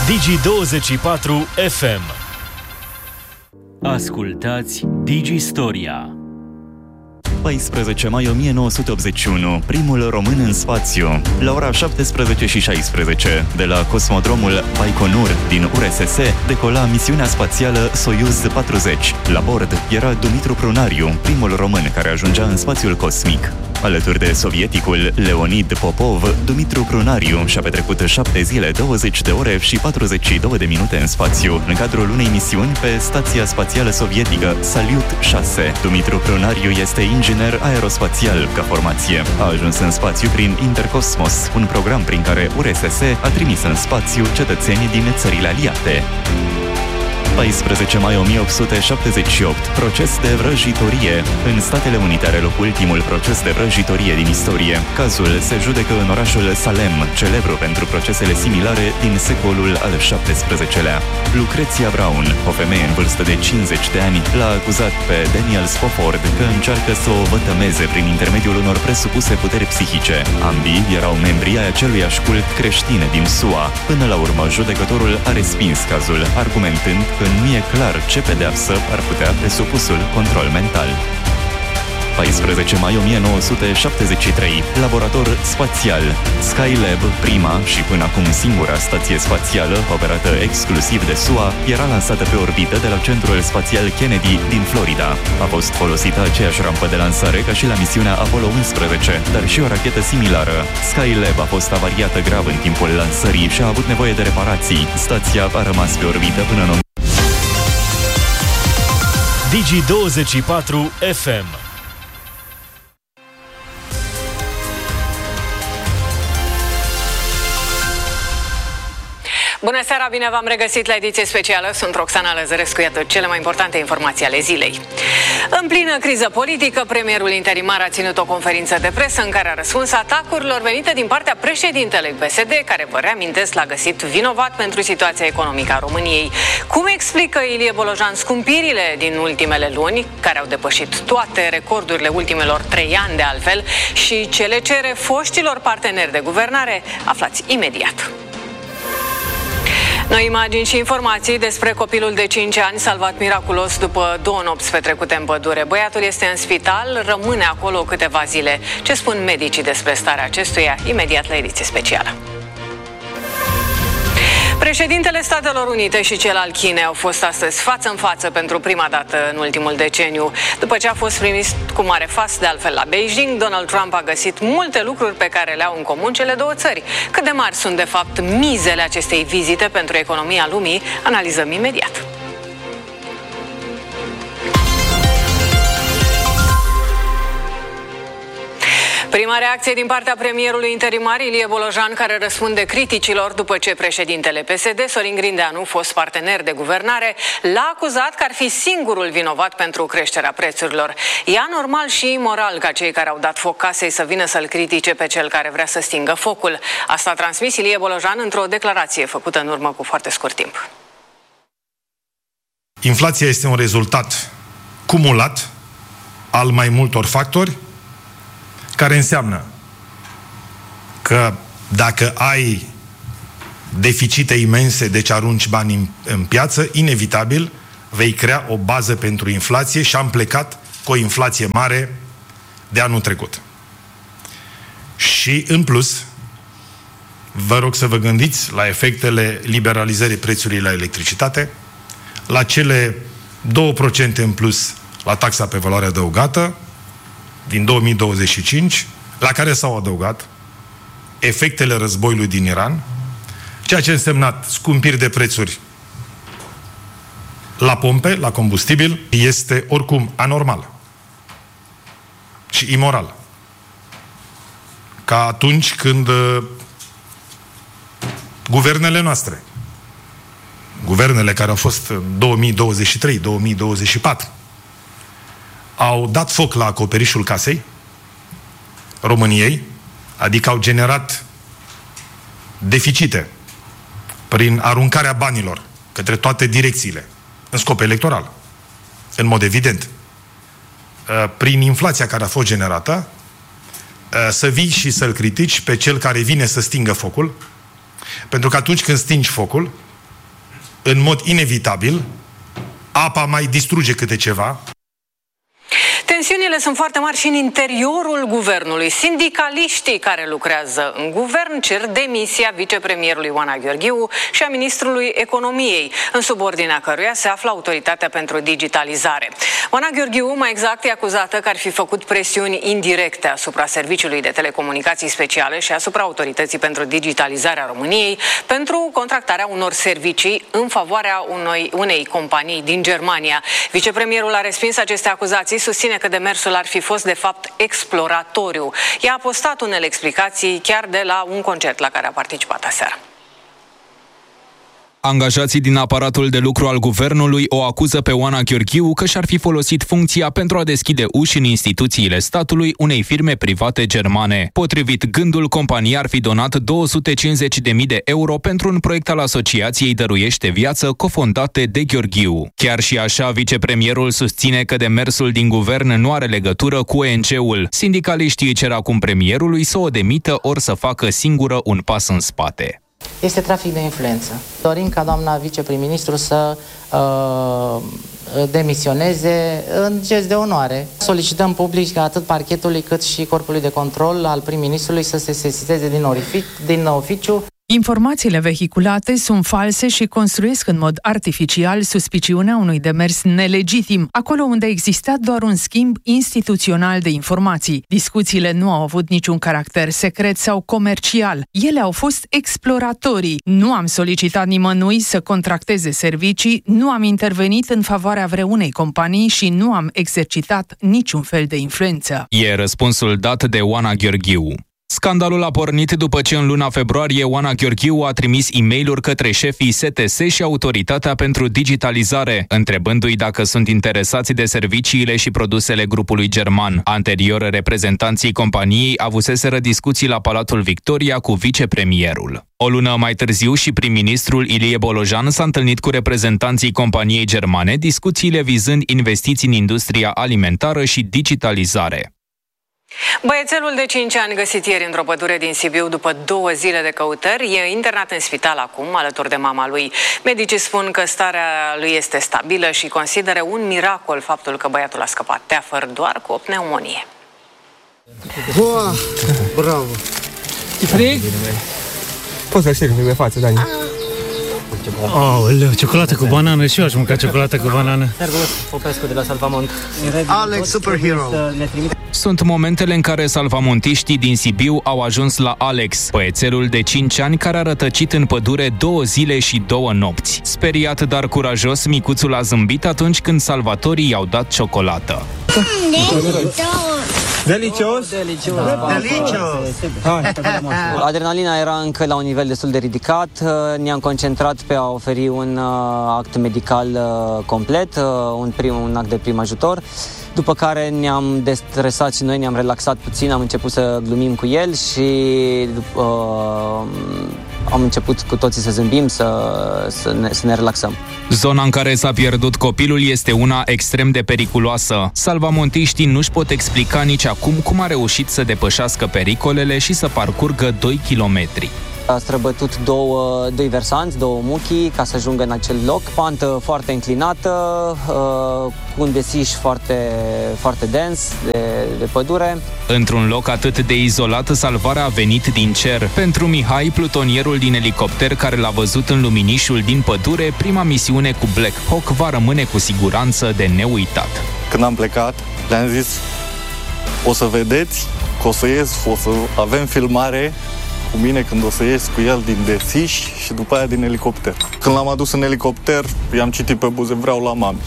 Digi24 FM. Ascultați Digistoria. 14 mai 1981, primul român în spațiu. La ora 17:16, de la cosmodromul Baikonur din URSS, decola misiunea spațială Soyuz 40. La bord era Dumitru Prunariu, primul român care ajungea în spațiul cosmic. Alături de sovieticul Leonid Popov, Dumitru Prunariu și-a petrecut 7 zile, 20 de ore și 42 de minute în spațiu, în cadrul unei misiuni pe Stația Spațială Sovietică Salyut 6. Dumitru Prunariu este inginer aerospațial ca formație. A ajuns în spațiu prin Intercosmos, un program prin care URSS a trimis în spațiu cetățenii din țările aliate. 14 mai 1878, proces de vrăjitorie. În Statele Unite are loc ultimul proces de vrăjitorie din istorie. Cazul se judecă în orașul Salem, celebru pentru procesele similare din secolul al XVII-lea. Lucreția Brown, o femeie în vârstă de 50 de ani, l-a acuzat pe Daniel Spofford că încearcă să o vătămeze prin intermediul unor presupuse puteri psihice. Ambii erau membri ai aceluiași cult creștin din SUA. Până la urmă, judecătorul a respins cazul, argumentând că nu e clar ce pedeapsă ar putea presupusul control mental. 14 mai 1973, laborator spațial. Skylab, prima și până acum singura stație spațială operată exclusiv de SUA, era lansată pe orbită de la Centrul Spațial Kennedy din Florida. A fost folosită aceeași rampă de lansare ca și la misiunea Apollo 11, dar și o rachetă similară. Skylab a fost avariată grav în timpul lansării și a avut nevoie de reparații. Stația a rămas pe orbită până în Digi24 FM. Bună seara, bine v-am regăsit la ediție specială. Sunt Roxana Lăzărescu, iată cele mai importante informații ale zilei. În plină criză politică, premierul interimar a ținut o conferință de presă în care a răspuns atacurilor venite din partea președintelui PSD, care, vă reamintesc, l-a găsit vinovat pentru situația economică a României. Cum explică Ilie Bolojan scumpirile din ultimele luni, care au depășit toate recordurile ultimelor 3 ani de altfel, și ce le cere foștilor parteneri de guvernare? Aflați imediat. Noi imagini și informații despre copilul de 5 ani salvat miraculos după 2 nopți petrecute în pădure. Băiatul este în spital, rămâne acolo câteva zile. Ce spun medicii despre starea acestuia? Imediat la ediție specială. Președintele Statelor Unite și cel al Chinei au fost astăzi față în față pentru prima dată în ultimul deceniu. După ce a fost primit cu mare fas de altfel la Beijing, Donald Trump a găsit multe lucruri pe care le au în comun cele două țări. Cât de mari sunt de fapt mizele acestei vizite pentru economia lumii, analizăm imediat. Prima reacție din partea premierului interimar Ilie Bolojan, care răspunde criticilor după ce președintele PSD, Sorin Grindeanu, fost partener de guvernare, l-a acuzat că ar fi singurul vinovat pentru creșterea prețurilor. E anormal și imoral ca cei care au dat foc casei să vină să-l critique pe cel care vrea să stingă focul. Asta a transmis Ilie Bolojan într-o declarație făcută în urmă cu foarte scurt timp. Inflația este un rezultat cumulat al mai multor factori, care înseamnă că dacă ai deficite imense, deci arunci bani în piață, inevitabil vei crea o bază pentru inflație și am plecat cu o inflație mare de anul trecut. Și în plus, vă rog să vă gândiți la efectele liberalizării prețului la electricitate, la cele 2% în plus la taxa pe valoare adăugată din 2025, la care s-au adăugat efectele războiului din Iran, ceea ce a însemnat scumpiri de prețuri la pompe, la combustibil, este oricum anormal și imoral. Ca atunci când guvernele noastre, guvernele care au fost în 2023-2024, au dat foc la acoperișul casei României, adică au generat deficite prin aruncarea banilor către toate direcțiile, în scop electoral, în mod evident, prin inflația care a fost generată, să vii și să-l critici pe cel care vine să stingă focul, pentru că atunci când stingi focul, în mod inevitabil, apa mai distruge câte ceva. Tensiunile sunt foarte mari și în interiorul guvernului. Sindicaliștii care lucrează în guvern cer demisia vicepremierului Oana Gheorghiu și a ministrului economiei, în subordinea căruia se află Autoritatea pentru Digitalizare. Oana Gheorghiu, mai exact, e acuzată că ar fi făcut presiuni indirecte asupra Serviciului de Telecomunicații Speciale și asupra Autorității pentru Digitalizare a României pentru contractarea unor servicii în favoarea unei companii din Germania. Vicepremierul a respins aceste acuzații, susține că demersul ar fi fost de fapt exploratoriu. I-a postat unele explicații chiar de la un concert la care a participat aseară. Angajații din aparatul de lucru al guvernului o acuză pe Oana Gheorghiu că și-ar fi folosit funcția pentru a deschide uși în instituțiile statului unei firme private germane. Potrivit Gândul, compania ar fi donat 250.000 de euro pentru un proiect al Asociației Dăruiește Viață, cofondate de Gheorghiu. Chiar și așa, vicepremierul susține că demersul din guvern nu are legătură cu ONG-ul. Sindicaliștii cer acum premierului să o demită ori să facă singură un pas în spate. Este trafic de influență. Dorim ca doamna viceprim-ministru să demisioneze în gest de onoare. Solicităm public atât parchetului cât și corpului de control al prim-ministrului să se sesizeze din oficiu. Informațiile vehiculate sunt false și construiesc în mod artificial suspiciunea unui demers nelegitim, acolo unde exista doar un schimb instituțional de informații. Discuțiile nu au avut niciun caracter secret sau comercial. Ele au fost exploratorii. Nu am solicitat nimănui să contracteze servicii, nu am intervenit în favoarea vreunei companii și nu am exercitat niciun fel de influență. E răspunsul dat de Oana Gheorghiu. Scandalul a pornit după ce în luna februarie Oana Gheorghiu a trimis e-mail-uri către șefii STS și Autoritatea pentru Digitalizare, întrebându-i dacă sunt interesați de serviciile și produsele grupului german. Anterior, reprezentanții companiei avuseseră discuții la Palatul Victoria cu vicepremierul. O lună mai târziu și prim-ministrul Ilie Bolojan s-a întâlnit cu reprezentanții companiei germane, discuțiile vizând investiții în industria alimentară și digitalizare. Băiețelul de 5 ani găsit ieri într-o pădure din Sibiu după 2 zile de căutări e internat în spital acum, alături de mama lui. Medicii spun că starea lui este stabilă și consideră un miracol faptul că băiatul a scăpat teafăr doar cu o pneumonie. Wow, bravo! E frig? Poți să-l ștergi de față, Dani. Aoleu, ciocolată cu banană, și eu aș mânca ciocolată cu banană. Servus, Popescu de la Salvamont. Alex, superhero. Sunt momentele în care salvamontiștii din Sibiu au ajuns la Alex, băiețelul de 5 ani care a rătăcit în pădure 2 zile și 2 nopți. Speriat, dar curajos, micuțul a zâmbit atunci când salvatorii i-au dat ciocolată. Delicios! Adrenalina era încă la un nivel destul de ridicat. Ne-am concentrat pe a oferi un act medical complet, un act de prim ajutor. După care ne-am destresat și noi, ne-am relaxat puțin, am început să glumim cu el și am început cu toții să zâmbim, să ne relaxăm. Zona în care s-a pierdut copilul este una extrem de periculoasă. Salvamontiștii nu-și pot explica nici acum cum a reușit să depășească pericolele și să parcurgă 2 kilometri. A străbătut doi versanți, 2 muchii, ca să ajungă în acel loc. Pantă foarte înclinată, cu un desiș foarte dens de pădure. Într-un loc atât de izolat, salvarea a venit din cer. Pentru Mihai, plutonierul din elicopter care l-a văzut în luminișul din pădure, prima misiune cu Black Hawk va rămâne cu siguranță de neuitat. Când am plecat, le-am zis: o să vedeți că o să ies, o să avem filmare cu mine când o să ies cu el din desiș și după aia din elicopter. Când l-am adus în elicopter, i-am citit pe buze: vreau la mami.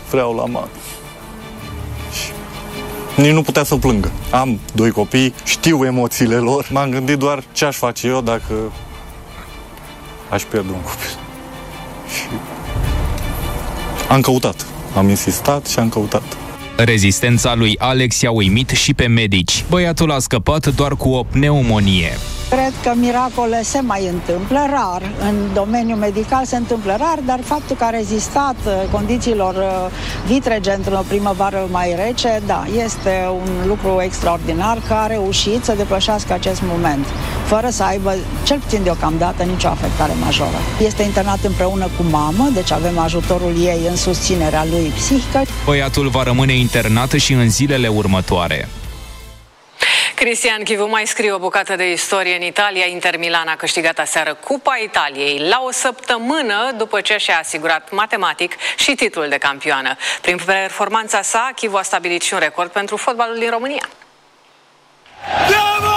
Și nici nu putea să plângă. Am 2 copii, știu emoțiile lor. M-am gândit doar ce aș face eu dacă aș pierde un copil. Și am căutat. Am insistat și am căutat. Rezistența lui Alex i-a uimit și pe medici. Băiatul a scăpat doar cu o pneumonie. Cred că miracole se mai întâmplă rar. În domeniul medical se întâmplă rar, dar faptul că a rezistat condițiilor vitrege într-o primăvară mai rece, da, este un lucru extraordinar că a reușit să depășească acest moment, fără să aibă, cel puțin deocamdată, nicio afectare majoră. Este internat împreună cu mamă, deci avem ajutorul ei în susținerea lui psihică. Băiatul va rămâne internat și în zilele următoare. Cristian Chivu mai scrie o bucată de istorie în Italia. Inter Milan a câștigat aseară Cupa Italiei la o săptămână după ce și-a asigurat matematic și titlul de campioană. Prin performanța sa, Chivu a stabilit și un record pentru fotbalul din România.